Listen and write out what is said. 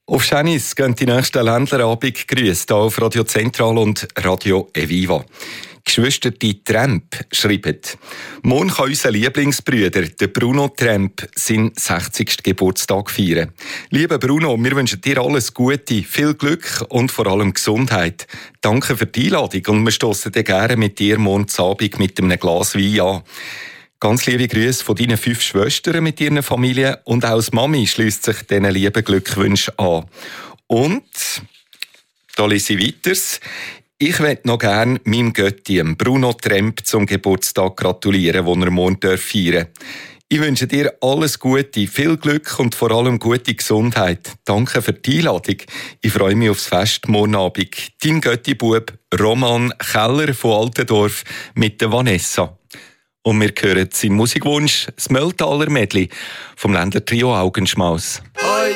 Auf Schenis gehen die nächsten Ländlerabend Grüße hier auf Radio Zentral und Radio Eviva. Geschwister die Tremp schreiben: Morgen kann unser Lieblingsbrüder, der Bruno Tremp, seinen 60. Geburtstag feiern. Lieber Bruno, wir wünschen dir alles Gute, viel Glück und vor allem Gesundheit. Danke für die Einladung und wir stossen dir gerne mit dir morgen Abend mit einem Glas Wein an. Ganz liebe Grüße von deinen 5 Schwestern mit ihren Familien und auch als Mami schließt sich diesen lieben Glückwünschen an. Und, da lese ich weiter. Ich möchte noch gerne meinem Götti, Bruno Tremp, zum Geburtstag gratulieren, den er morgen feiern darf. Ich wünsche dir alles Gute, viel Glück und vor allem gute Gesundheit. Danke für die Einladung. Ich freue mich aufs Fest morgen Abend. Dein Götti-Bub Roman Keller von Altendorf mit der Vanessa. Und wir hören seinen Musikwunsch, das Mölltaler Medley vom Ländertrio Augenschmaus.